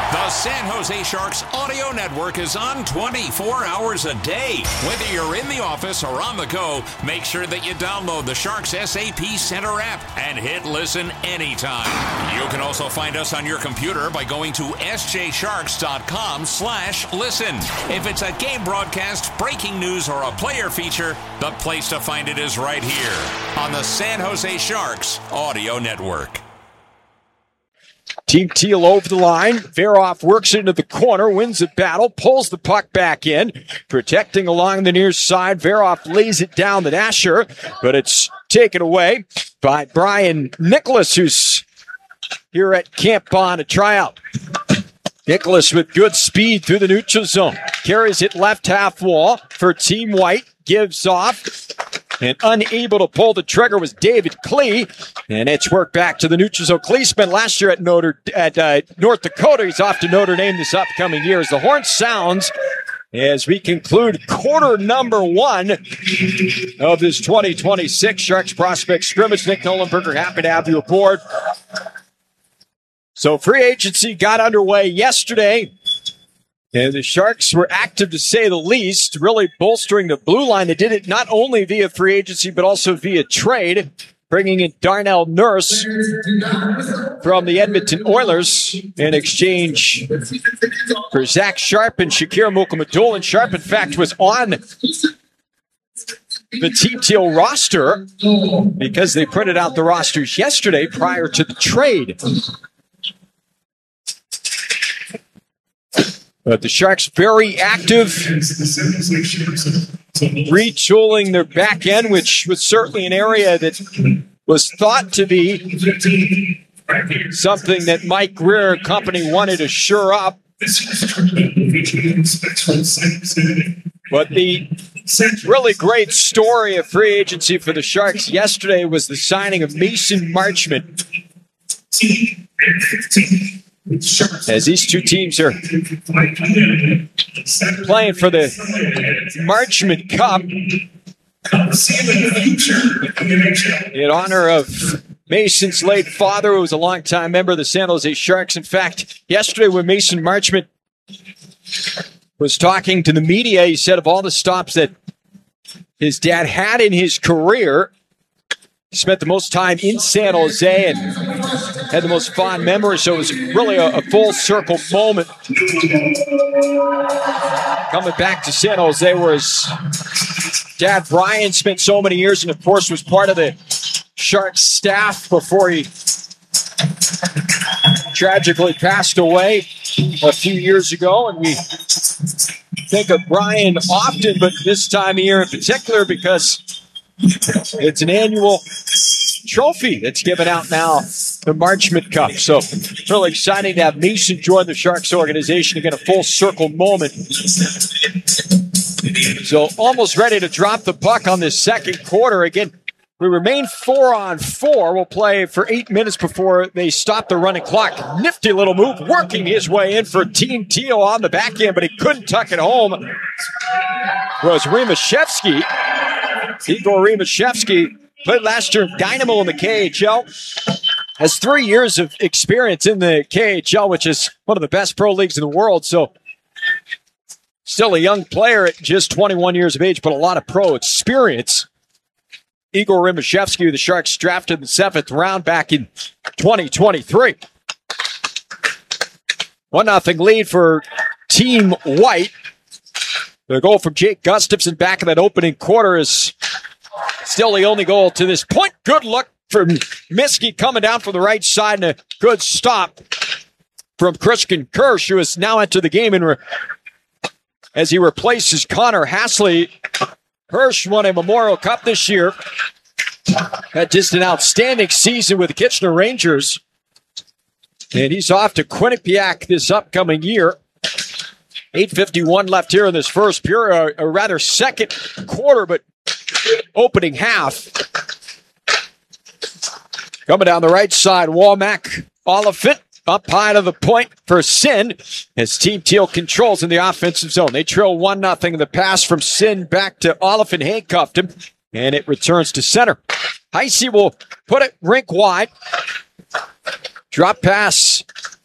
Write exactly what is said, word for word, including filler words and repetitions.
The San Jose Sharks audio network is on twenty-four hours a day. Whether you're in the office or on the go, make sure that you download the Sharks S A P Center app and hit listen anytime. You can also find us on your computer by going to sjsharks.com slash listen. If it's a game broadcast, breaking news, or a player feature, the place to find it is right here on the San Jose Sharks audio network. Team Teal over the line. Veroff works into the corner, wins the battle, pulls the puck back in. Protecting along the near side. Veroff lays it down to Asher, but it's taken away by Brian Nicholas, who's here at Camp Bond to try out. Nicholas with good speed through the neutral zone. Carries it left half wall for Team White. Gives off. And unable to pull the trigger was David Klee. And it's worked back to the neutral zone. Klee spent last year at Notre at uh, North Dakota. He's off to Notre Dame this upcoming year. As the horn sounds, as we conclude quarter number one of this twenty twenty-six Sharks Prospect Scrimmage. Nick Nollenberger, happy to have you aboard. So free agency got underway yesterday. And the Sharks were active, to say the least, really bolstering the blue line. They did it not only via free agency, but also via trade, bringing in Darnell Nurse from the Edmonton Oilers in exchange for Zach Sharp and Shakir Mukhamadoulin. Sharp, in fact, was on the Team Teal roster because they printed out the rosters yesterday prior to the trade. But the Sharks very active, retooling their back end, which was certainly an area that was thought to be something that Mike Greer and company wanted to shore up. But the really great story of free agency for the Sharks yesterday was the signing of Mason Marchment. As these two teams are playing for the Marchment Cup in honor of Mason's late father, who was a longtime member of the San Jose Sharks. In fact, yesterday when Mason Marchment was talking to the media, he said of all the stops that his dad had in his career, he spent the most time in San Jose and had the most fond memories, so it was really a, a full circle moment. Coming back to San Jose, where his dad Brian spent so many years and, of course, was part of the Sharks staff before he tragically passed away a few years ago. And we think of Brian often, but this time of year in particular, because it's an annual trophy that's given out now, the Marchment Cup. So really exciting to have Mason join the Sharks organization to get a full circle moment. So almost ready to drop the puck on this second quarter. Again, we remain four on four. We'll play for eight minutes before they stop the running clock. Nifty little move, working his way in for Team Teal on the back end, but he couldn't tuck it home. Was Rimashevsky. Igor Rimashevsky played last year in Dynamo in the K H L. Has three years of experience in the K H L, which is one of the best pro leagues in the world. So still a young player at just twenty-one years of age, but a lot of pro experience. Igor Rimashevsky, the Sharks drafted in the seventh round back in twenty twenty-three. one nothing lead for Team White. The goal from Jake Gustafson back in that opening quarter is still the only goal to this point. Good look from Miskey coming down from the right side, and a good stop from Christian Kirsch, who has now entered the game in re- as he replaces Connor Hasley. Hirsch won a Memorial Cup this year. Had just an outstanding season with the Kitchener Rangers. And he's off to Quinnipiac this upcoming year. eight fifty-one left here in this first period, or rather second quarter, but opening half. Coming down the right side, Womack, Oliphant up high to the point for Sin as Team Teal controls in the offensive zone. They trail one nothing. The pass from Sin back to Oliphant handcuffed him, and it returns to center. Heisey will put it rink wide. Drop pass